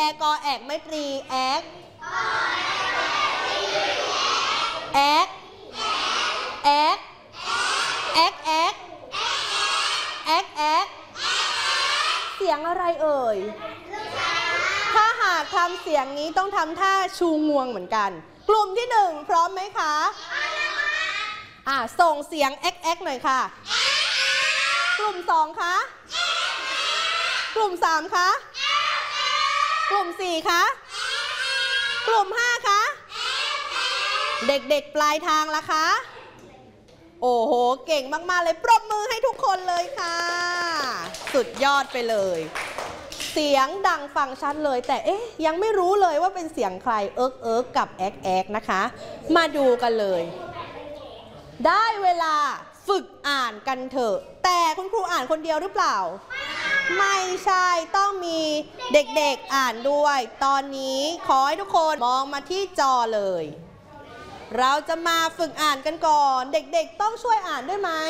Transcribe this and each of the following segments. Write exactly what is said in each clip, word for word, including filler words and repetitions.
กอแอกไม่ตรีแอกแอกแอกแอกแอกแอกแอกเสียงอะไรเอ่ยถ้าหากทำเสียงนี้ต้องทำท่าชูงวงเหมือนกันกลุ่มที่หนึ่งพร้อมไหมคะอ่ะส่งเสียงแอกแอกหน่อยค่ะกลุ่มสองคะกลุ่มสามคะกลุ่มสี่คะกลุ่มห้าคะเด็กๆปลายทางล่ะคะโอ้โหเก่งมากๆเลยปรบมือให้ทุกคนเลยค่ะสุดยอดไปเลยเสียงดังฟังชัดเลยแต่เอ๊ะยังไม่รู้เลยว่าเป็นเสียงใครเอิ๊กเอิ๊กกับแอ๊กแอ๊กนะคะมาดูกันเลยได้เวลาฝึกอ่านกันเถอะแต่คุณครูอ่านคนเดียวหรือเปล่าไม่ใช่ต้องมีเด็กๆอ่านด้วยตอนนี้ขอให้ทุกคนมองมาที่จอเลยเราจะมาฝึกอ่านกันก่อนเด็กๆต้องช่วยอ่านด้วยไหม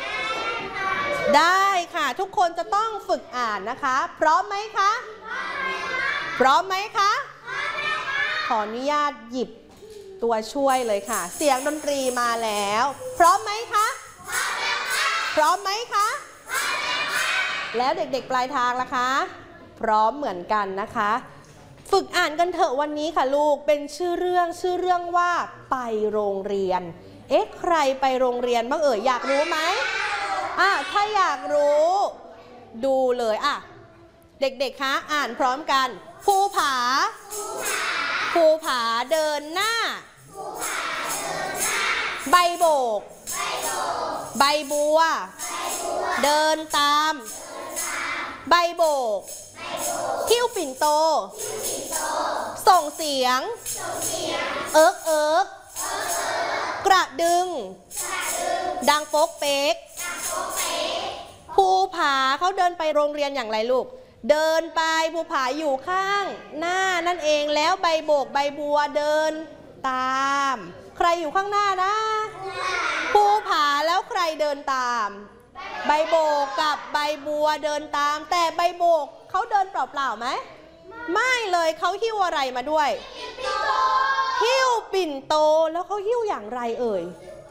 ได้ค่ะทุกคนจะต้องฝึกอ่านนะคะพร้อมไหมคะพร้อมไหมคะขออนุญาตหยิบตัวช่วยเลยค่ะเสียงดนตรีมาแล้วพร้อมไหมคะพร้อมไหมคะแล้วเด็กๆปลายทางล่ะคะพร้อมเหมือนกันนะคะฝึกอ่านกันเถอะวันนี้ค่ะลูกเป็นชื่อเรื่องชื่อเรื่องว่าไปโรงเรียนเอ๊ะใครไปโรงเรียนบ้างเอ่ยอยากรู้ไหมอ่ะถ้าอยากรู้ดูเลยอ่ะเด็กๆคะอ่านพร้อมกันภูผาภูผาเดินหน้าใบโบกใบบัวเดินตามใบโบกหิ้วปิ่นโตส่งเสียงเอิ๊กเอิ๊กกระดึงดังโป๊กเป๊กภูผาเขาเดินไปโรงเรียนอย่างไรลูกเดินไปภูผาอยู่ข้างหน้านั่นเองแล้วใบโบกใบบัวเดินตามใครอยู่ข้างหน้านะภูผาแล้วใครเดินตามใบโบกกับใบบัวเดินตามแต่ใบโบกเขาเดินเปล่าๆไหมไม่เลยเขาหิ้วอะไรมาด้วยหิ้วปิ่นโตแล้วเขาหิ้วอย่างไรเอ่ย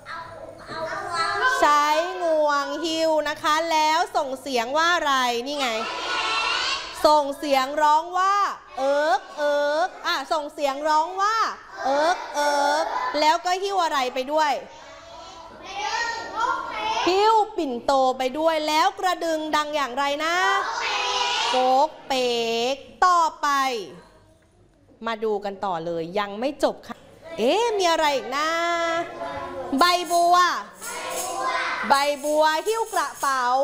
ใช้งวงหิ้วนะคะแล้วส่งเสียงว่าอะไรนี่ไงส่งเสียงร้องว่าเอิ๊กเอิ๊กอ่ะส่งเสียงร้องว่าเอิ๊กเอิ๊กแล้วก็หิ้วอะไรไปด้วยหิ้วปิ่นโตไปด้วยแล้วกระดึงดังอย่างไรนะโป๊กเป๊กต่อไปมาดูกันต่อเลยยังไม่จบค่ะเอ๊ะมีอะไรอีกนะใบบัวใบบัวหิ้วกระเป๋า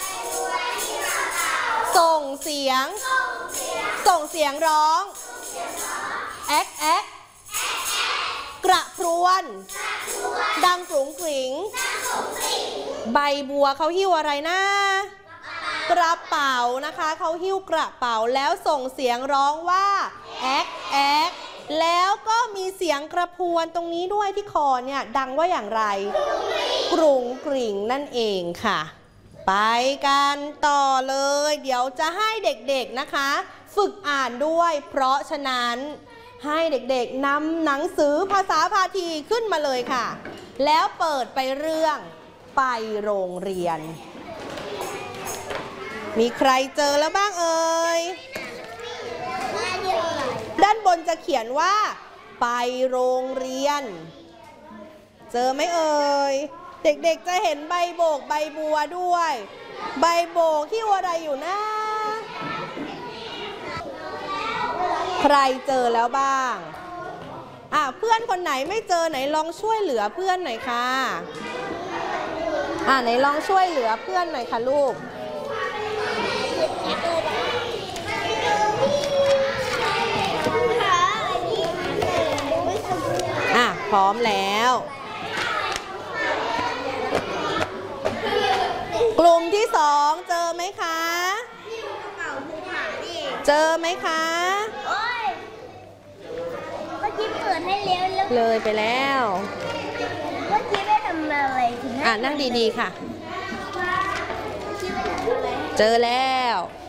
ส่งเสียงส่งเสียงร้องแอ๊กแอ๊กกระพรวนดังกรุ๋งกริ๋งใบบัวเขาหิ้วอะไรนะกระเป๋านะคะเขาหิ้วกระเป๋าแล้วส่งเสียงร้องว่าแอ๊กแอ๊กแล้วก็มีเสียงกระพรวนตรงนี้ด้วยที่คอเนี่ยดังว่าอย่างไรกรุ๋งกริ๋งนั่นเองค่ะไปกันต่อเลยเดี๋ยวจะให้เด็กๆนะคะฝึกอ่านด้วยเพราะฉะนั้นให้เด็กๆนำหนังสือภาษาพาทีขึ้นมาเลยค่ะแล้วเปิดไปเรื่องไปโรงเรียนมีใครเจอแล้วบ้างเอ่ยด้านบนจะเขียนว่าไปโรงเรียนเจอไหมเอ่ยเด็กๆจะเห็นใบโบกใบบัวด้วยใบโบกที่อะไรอยู่นะใครเจอแล้วบ้างอ่ะเพื่อนคนไหนไม่เจอไหนลองช่วยเหลือเพื่อนหน่อยค่ะอ่ะไหนลองช่วยเหลือเพื่อนหน่อยค่ะลูกอ่ะพร้อมแล้วกลุ่มที่สองเจอไหมคะเจอไหมคะเมื่อกี้เปิดให้เลี้ยวเลยไปแล้วเมื่อกี้ไม่ทำอะไรถึงอ่ะนั่งดีๆค่ะเจอแล้ว